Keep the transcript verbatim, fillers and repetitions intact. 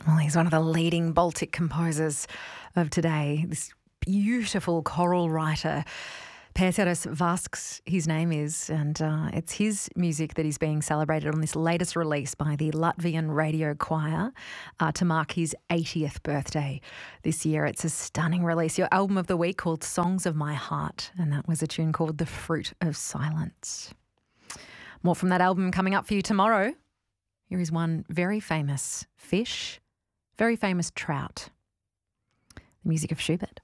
Well, he's one of the leading Baltic composers of today. This beautiful choral writer, Pēteris Vasks, his name is, and uh, it's his music that is being celebrated on this latest release by the Latvian Radio Choir uh, to mark his eightieth birthday this year. It's a stunning release. Your album of the week called Songs of My Heart, and that was a tune called The Fruit of Silence. More from that album coming up for you tomorrow. Here is one very famous fish, very famous trout. The music of Schubert.